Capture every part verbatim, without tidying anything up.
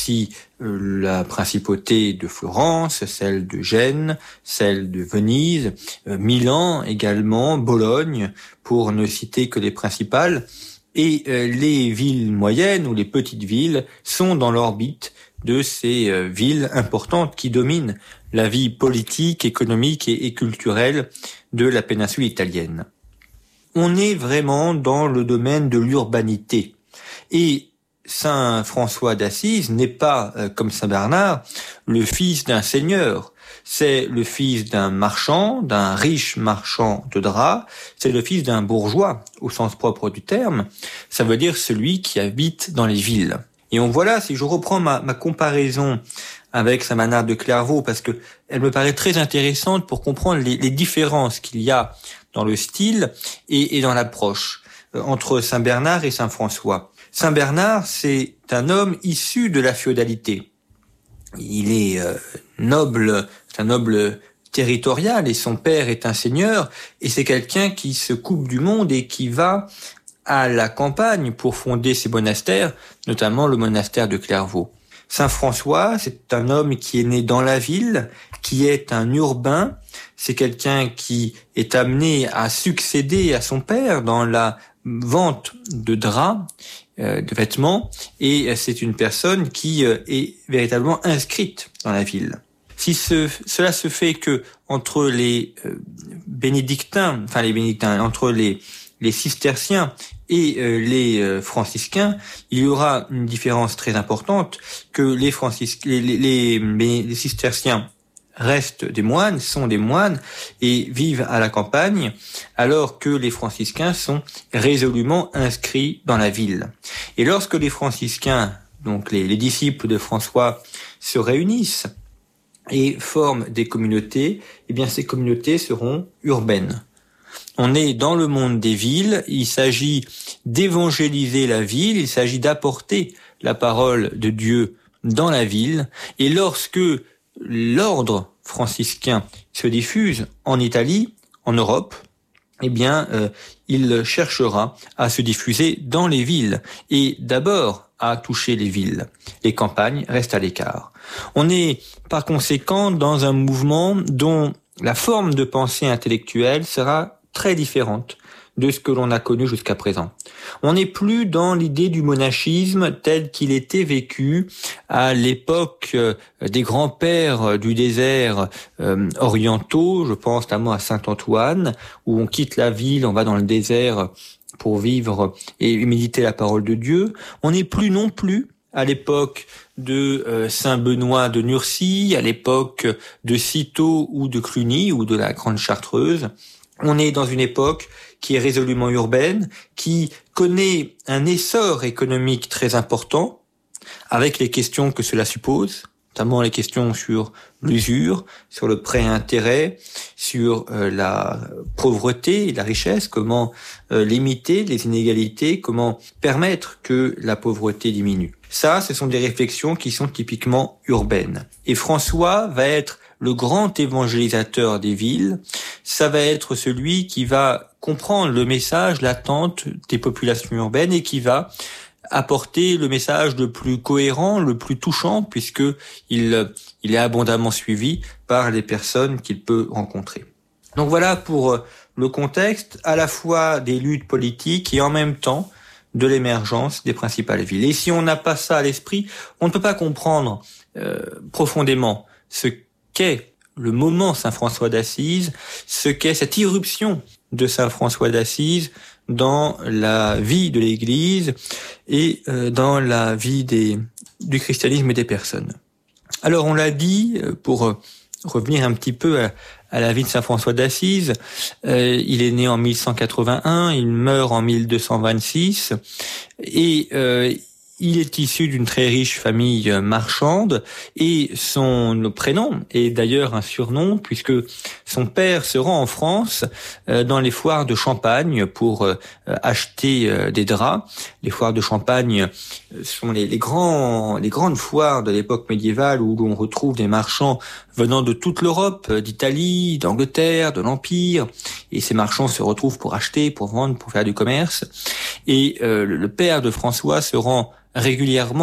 aussi euh, la principauté de Florence, celle de Gênes, celle de Venise, euh, Milan également, Bologne, pour ne citer que les principales. Et euh, les villes moyennes ou les petites villes sont dans l'orbite de ces euh, villes importantes qui dominent la vie politique, économique et, et culturelle de la péninsule italienne. On est vraiment dans le domaine de l'urbanité. Et Saint François d'Assise n'est pas, euh, comme Saint Bernard, le fils d'un seigneur. C'est le fils d'un marchand, d'un riche marchand de draps. C'est le fils d'un bourgeois, au sens propre du terme. Ça veut dire celui qui habite dans les villes. Et on voit là, si je reprends ma, ma comparaison avec Saint Bernard de Clairvaux, parce que elle me paraît très intéressante pour comprendre les, les différences qu'il y a dans le style et, et dans l'approche euh, entre Saint Bernard et Saint François. Saint Bernard, c'est un homme issu de la féodalité. Il est euh, noble, c'est un noble territorial et son père est un seigneur et c'est quelqu'un qui se coupe du monde et qui va à la campagne pour fonder ses monastères, notamment le monastère de Clairvaux. Saint François, c'est un homme qui est né dans la ville, qui est un urbain, c'est quelqu'un qui est amené à succéder à son père dans la vente de draps, euh, de vêtements, et c'est une personne qui euh, est véritablement inscrite dans la ville. Si ce, cela se fait que entre les euh, bénédictins, enfin les bénédictins, entre les les cisterciens et euh, les euh, franciscains, il y aura une différence très importante que les francis les, les, les, les cisterciens restent des moines, sont des moines et vivent à la campagne, alors que les franciscains sont résolument inscrits dans la ville. Et lorsque les franciscains, donc les, les disciples de François, se réunissent et forment des communautés, eh bien ces communautés seront urbaines. On est dans le monde des villes, il s'agit d'évangéliser la ville, il s'agit d'apporter la parole de Dieu dans la ville, et lorsque l'ordre franciscain se diffuse en Italie, en Europe, eh bien, euh, il cherchera à se diffuser dans les villes, et d'abord à toucher les villes. Les campagnes restent à l'écart. On est par conséquent dans un mouvement dont la forme de pensée intellectuelle sera très différente de ce que l'on a connu jusqu'à présent. On n'est plus dans l'idée du monachisme tel qu'il était vécu à l'époque des grands-pères du désert euh, orientaux, je pense notamment à Saint-Antoine, où on quitte la ville, on va dans le désert pour vivre et méditer la parole de Dieu. On n'est plus non plus à l'époque de euh, Saint-Benoît de Nursie, à l'époque de Cîteaux ou de Cluny ou de la Grande Chartreuse. On est dans une époque qui est résolument urbaine, qui connaît un essor économique très important, avec les questions que cela suppose, notamment les questions sur l'usure, sur le prêt-intérêt, sur euh, la pauvreté et la richesse, comment euh, limiter les inégalités, comment permettre que la pauvreté diminue. Ça, ce sont des réflexions qui sont typiquement urbaines. Et François va être le grand évangélisateur des villes, ça va être celui qui va comprendre le message, l'attente des populations urbaines et qui va apporter le message le plus cohérent, le plus touchant, puisque il, il est abondamment suivi par les personnes qu'il peut rencontrer. Donc voilà pour le contexte à la fois des luttes politiques et en même temps de l'émergence des principales villes. Et si on n'a pas ça à l'esprit, on ne peut pas comprendre euh, profondément ce qu'est le moment Saint François d'Assise, ce qu'est cette irruption de Saint François d'Assise dans la vie de l'Église et euh, dans la vie des, du christianisme et des personnes. Alors on l'a dit, pour euh, revenir un petit peu à, à la vie de Saint François d'Assise, euh, il est né en mille cent quatre-vingt-un, il meurt en mille deux cent vingt-six et euh, il est issu d'une très riche famille marchande et son prénom est d'ailleurs un surnom puisque son père se rend en France dans les foires de Champagne pour acheter des draps. Les foires de Champagne sont les, les, grands, les grandes foires de l'époque médiévale où l'on retrouve des marchands venant de toute l'Europe, d'Italie, d'Angleterre, de l'Empire, et ces marchands se retrouvent pour acheter, pour vendre, pour faire du commerce. Et euh, le père de François se rend régulièrement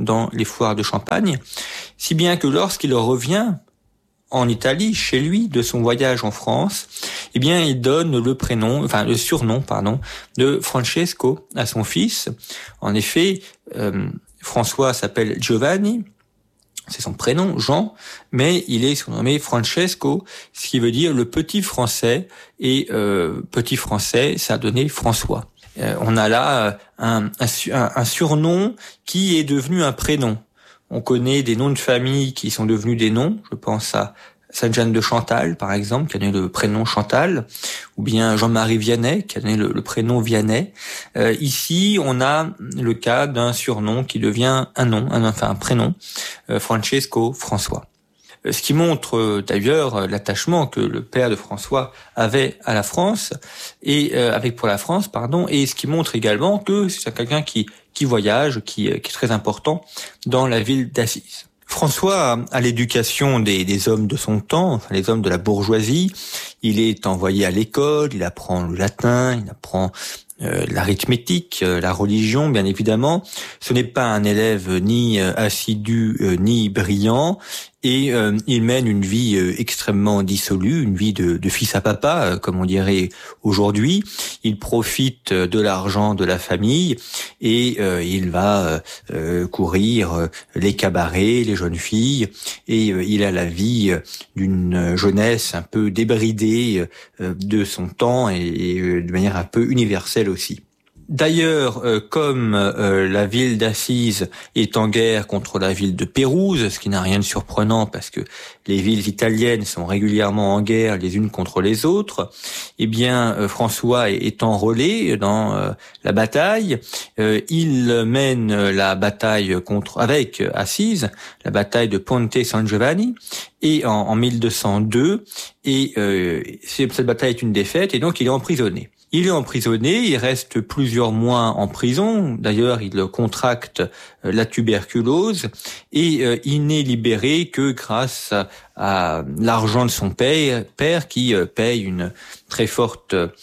dans les foires de Champagne, si bien que lorsqu'il revient en Italie, chez lui, de son voyage en France, eh bien, il donne le prénom, enfin le surnom, pardon, de Francesco à son fils. En effet, euh, François s'appelle Giovanni, c'est son prénom, Jean, mais il est surnommé Francesco, ce qui veut dire le petit français, et euh, petit français, ça a donné François. Euh, on a là un, un, un surnom qui est devenu un prénom. On connaît des noms de famille qui sont devenus des noms. Je pense à Sainte-Jeanne de Chantal, par exemple, qui a donné le prénom Chantal, ou bien Jean-Marie Vianney, qui a donné le, le prénom Vianney. Euh, ici, on a le cas d'un surnom qui devient un nom, un, enfin un prénom, euh, Francesco, François. Ce qui montre d'ailleurs l'attachement que le père de François avait à la France et euh, avec pour la France, pardon, et ce qui montre également que c'est quelqu'un qui qui voyage, qui, qui est très important dans la ville d'Assise. François a l'éducation des, des hommes de son temps, enfin les hommes de la bourgeoisie. Il est envoyé à l'école, il apprend le latin, il apprend Euh, l'arithmétique, euh, la religion, bien évidemment. Ce n'est pas un élève ni euh, assidu euh, ni brillant, et euh, il mène une vie euh, extrêmement dissolue, une vie de, de fils à papa, euh, comme on dirait aujourd'hui. Il profite de l'argent de la famille et euh, il va euh, courir euh, les cabarets, les jeunes filles, et euh, il a la vie euh, d'une jeunesse un peu débridée euh, de son temps et, et euh, de manière un peu universelle aussi. D'ailleurs, euh, comme euh, la ville d'Assise est en guerre contre la ville de Pérouse, ce qui n'a rien de surprenant parce que les villes italiennes sont régulièrement en guerre les unes contre les autres, eh bien euh, François est, est enrôlé dans euh, la bataille. Euh, il mène la bataille contre avec Assise, la bataille de Ponte San Giovanni, et en, en mille deux cent deux, et euh, cette bataille est une défaite, et donc il est emprisonné. Il est emprisonné, il reste plusieurs mois en prison. D'ailleurs, il contracte la tuberculose et euh, il n'est libéré que grâce à, à l'argent de son père, père qui euh, paye une très forte euh,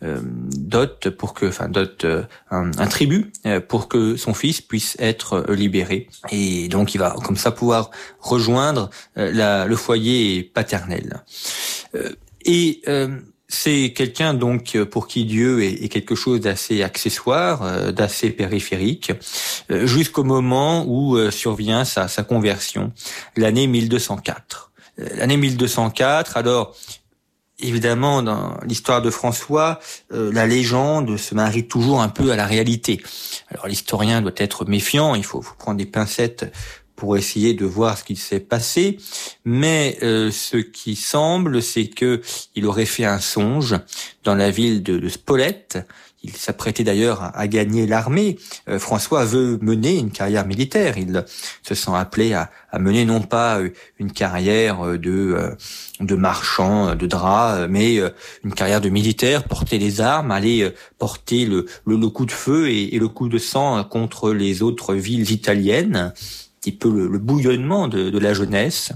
dot pour que, enfin dot, euh, un, un tribut euh, pour que son fils puisse être euh, libéré. Et donc, il va comme ça pouvoir rejoindre euh, la, le foyer paternel. Euh, et euh, C'est quelqu'un donc pour qui Dieu est, est quelque chose d'assez accessoire, euh, d'assez périphérique, euh, jusqu'au moment où euh, survient sa, sa conversion, l'année mille deux cent quatre. Euh, l'année mille deux cent quatre, alors évidemment dans l'histoire de François, euh, la légende se marie toujours un peu à la réalité. Alors l'historien doit être méfiant, il faut, faut prendre des pincettes pour essayer de voir ce qu'il s'est passé, mais euh, ce qui semble, c'est que il aurait fait un songe dans la ville de, de Spolète. Il s'apprêtait d'ailleurs à, à gagner l'armée. Euh, François veut mener une carrière militaire. Il se sent appelé à, à mener non pas une carrière de euh, de marchand de draps, mais euh, une carrière de militaire, porter les armes, aller euh, porter le, le, le coup de feu et, et le coup de sang contre les autres villes italiennes. Un petit peu le, le bouillonnement de, de la jeunesse.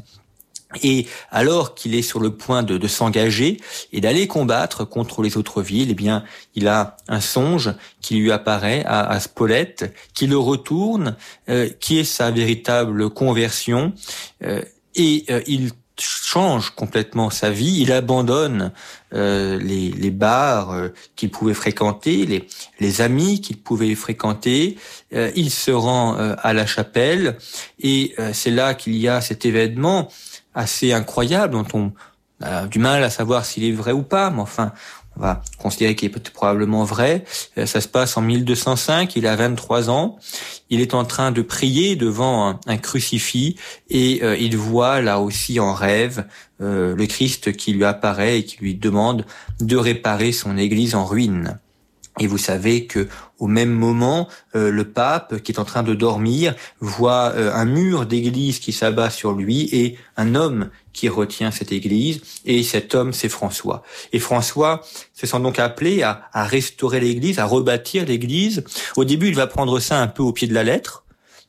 Et alors qu'il est sur le point de, de s'engager et d'aller combattre contre les autres villes, eh bien, il a un songe qui lui apparaît à, à Spolète, qui le retourne, euh, qui est sa véritable conversion, euh, et euh, il change complètement sa vie. Il abandonne euh, les, les bars euh, qu'il pouvait fréquenter, les, les amis qu'il pouvait fréquenter. Euh, il se rend euh, à la chapelle, et euh, c'est là qu'il y a cet événement assez incroyable dont on a du mal à savoir s'il est vrai ou pas, mais enfin, on va considérer qu'il est peut-être probablement vrai. Euh, ça se passe en mille deux cent cinq, il a vingt-trois ans, il est en train de prier devant un, un crucifix, et euh, il voit là aussi en rêve euh, le Christ qui lui apparaît et qui lui demande de réparer son église en ruine. Et vous savez que au même moment, euh, le pape, qui est en train de dormir, voit euh, un mur d'église qui s'abat sur lui et un homme qui retient cette église. Et cet homme, c'est François. Et François se sent donc appelé à, à restaurer l'église, à rebâtir l'église. Au début, il va prendre ça un peu au pied de la lettre,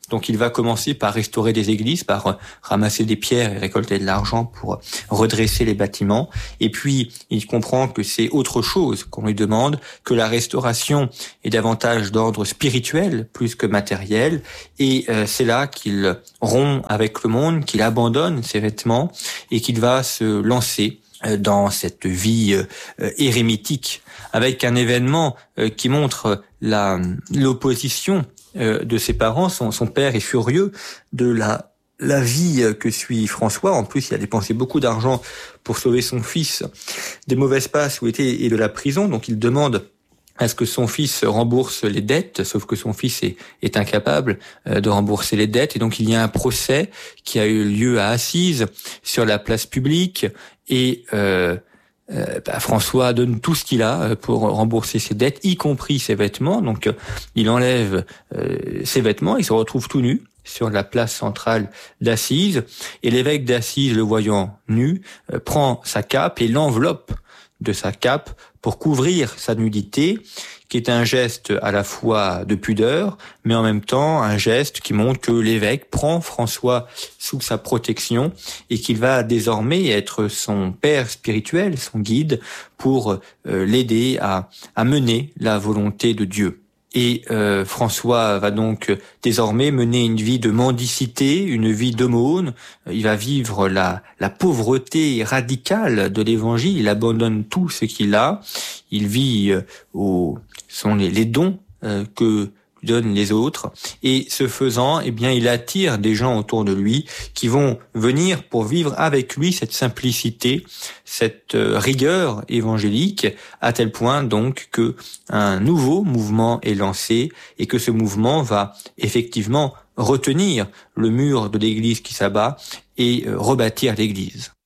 Donc il va commencer par restaurer des églises, par ramasser des pierres et récolter de l'argent pour redresser les bâtiments. Et puis il comprend que c'est autre chose qu'on lui demande, que la restauration est davantage d'ordre spirituel plus que matériel. Et euh, c'est là qu'il rompt avec le monde, qu'il abandonne ses vêtements et qu'il va se lancer dans cette vie euh, érémitique, avec un événement euh, qui montre la l'opposition euh, de ses parents. Son, son père est furieux de la la vie que suit François. En plus, il a dépensé beaucoup d'argent pour sauver son fils des mauvaises passes où était et de la prison. Donc, il demande à ce que son fils rembourse les dettes, sauf que son fils est, est incapable de rembourser les dettes. Et donc, il y a un procès qui a eu lieu à Assise, sur la place publique, et euh, euh, bah, François donne tout ce qu'il a pour rembourser ses dettes, y compris ses vêtements. Donc, il enlève euh, ses vêtements, il se retrouve tout nu sur la place centrale d'Assise, et l'évêque d'Assise, le voyant nu, euh, prend sa cape et l'enveloppe de sa cape pour couvrir sa nudité, qui est un geste à la fois de pudeur, mais en même temps un geste qui montre que l'évêque prend François sous sa protection et qu'il va désormais être son père spirituel, son guide, pour euh, l'aider à, à mener la volonté de Dieu. Et euh, François va donc désormais mener une vie de mendicité, une vie d'aumône. Il va vivre la, la pauvreté radicale de l'Évangile. Il abandonne tout ce qu'il a. Il vit euh, au sont les, les dons euh, que donnent les autres. Et ce faisant, eh bien, il attire des gens autour de lui qui vont venir pour vivre avec lui cette simplicité, cette euh, rigueur évangélique, à tel point donc que un nouveau mouvement est lancé et que ce mouvement va effectivement retenir le mur de l'Église qui s'abat et euh, rebâtir l'Église.